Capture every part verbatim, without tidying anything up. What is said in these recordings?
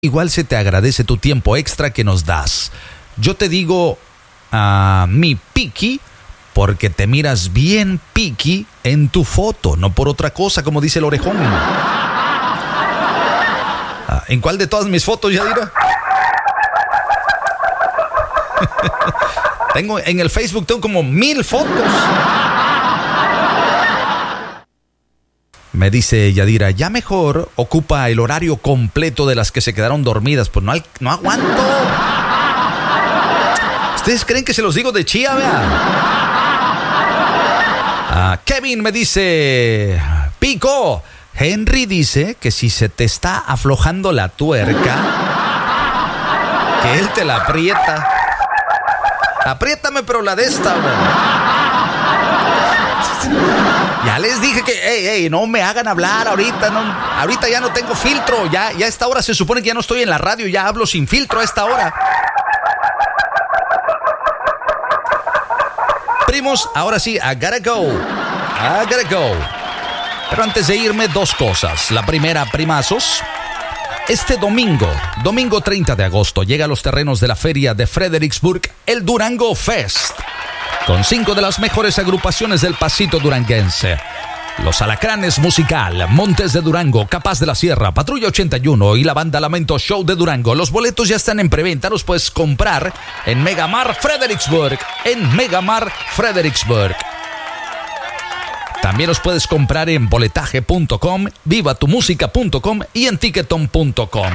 igual se te agradece tu tiempo extra que nos das. Yo te digo a uh, mi piqui porque te miras bien piqui en tu foto, no por otra cosa, como dice el orejón. Uh, ¿En cuál de todas mis fotos, Yadira? Tengo en el Facebook tengo como mil fotos. Me dice Yadira, ya mejor ocupa el horario completo de las que se quedaron dormidas. Pues no, no aguanto. ¿Ustedes creen que se los digo de chía, vea? Ah, Kevin me dice, Pico, Henry dice que si se te está aflojando la tuerca, que él te la aprieta. Apriétame, pero la de esta, güey. Ya les dije que, hey, hey, no me hagan hablar ahorita, no, ahorita ya no tengo filtro, ya, ya a esta hora se supone que ya no estoy en la radio, ya hablo sin filtro a esta hora. Primos, ahora sí, I gotta go, I gotta go. Pero antes de irme, dos cosas. La primera, primazos. Este domingo, domingo treinta de agosto, llega a los terrenos de la feria de Fredericksburg el Durango Fest, con cinco de las mejores agrupaciones del pasito duranguense. Los Alacranes Musical, Montes de Durango, Capaz de la Sierra, Patrulla ochenta y uno y la banda Lamento Show de Durango. Los boletos ya están en preventa, los puedes comprar en Megamar Fredericksburg, en Megamar Fredericksburg. También los puedes comprar en boletaje punto com, viva tu música punto com y en ticketon punto com.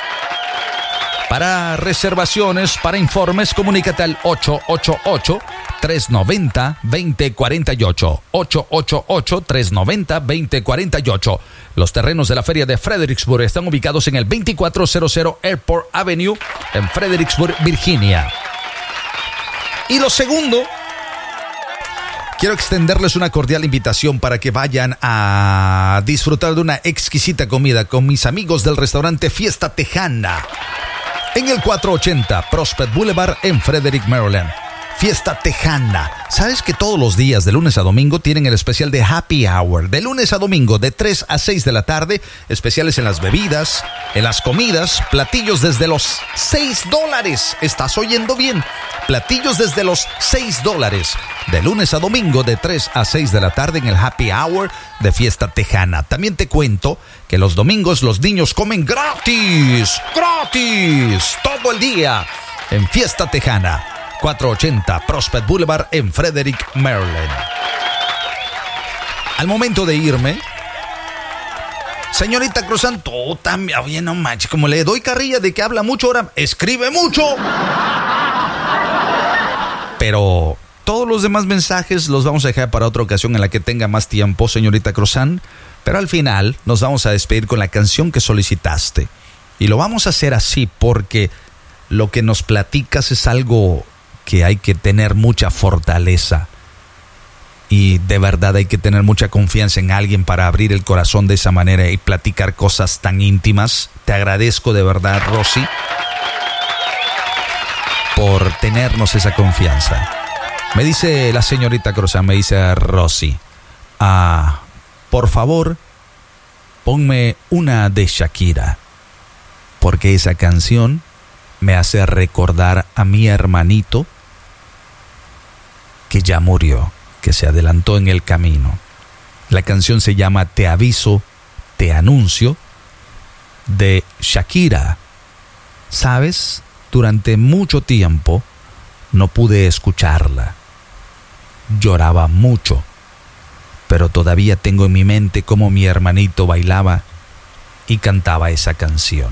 Para reservaciones, para informes, comunícate al ocho ocho ocho, tres nueve cero, dos cero cuatro ocho. ocho ocho ocho, tres nueve cero, dos cero cuatro ocho. Los terrenos de la feria de Fredericksburg están ubicados en el veinticuatrocientos Airport Avenue, en Fredericksburg, Virginia. Y lo segundo, quiero extenderles una cordial invitación para que vayan a disfrutar de una exquisita comida con mis amigos del restaurante Fiesta Tejana en el cuatrocientos ochenta Prospect Boulevard en Frederick, Maryland. Fiesta Tejana. ¿Sabes que todos los días de lunes a domingo tienen el especial de Happy Hour? De lunes a domingo, de tres a seis de la tarde, especiales en las bebidas, en las comidas, platillos desde los seis dólares. ¿Estás oyendo bien? Platillos desde los seis dólares. De lunes a domingo, de tres a seis de la tarde en el Happy Hour de Fiesta Tejana. También te cuento que los domingos los niños comen gratis, gratis, todo el día en Fiesta Tejana. cuatrocientos ochenta Prospect Boulevard en Frederick, Maryland. Al momento de irme, señorita Cruzan, tú también, oye, no manches, como le doy carrilla de que habla mucho ahora, escribe mucho. Pero todos los demás mensajes los vamos a dejar para otra ocasión en la que tenga más tiempo, señorita Cruzan. Pero al final nos vamos a despedir con la canción que solicitaste. Y lo vamos a hacer así porque lo que nos platicas es algo que hay que tener mucha fortaleza y de verdad hay que tener mucha confianza en alguien para abrir el corazón de esa manera y platicar cosas tan íntimas. Te agradezco de verdad, Rosy, por tenernos esa confianza. Me dice la señorita Cruzan, me dice Rosy, ah, por favor, ponme una de Shakira, porque esa canción me hace recordar a mi hermanito que ya murió, que se adelantó en el camino. La canción se llama Te aviso, te anuncio, de Shakira. ¿Sabes? Durante mucho tiempo no pude escucharla. Lloraba mucho, pero todavía tengo en mi mente cómo mi hermanito bailaba y cantaba esa canción.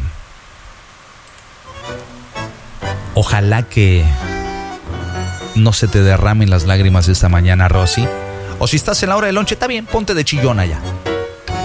Ojalá que no se te derramen las lágrimas esta mañana, Rosy. O si estás en la hora del lonche, está bien, ponte de chillona ya.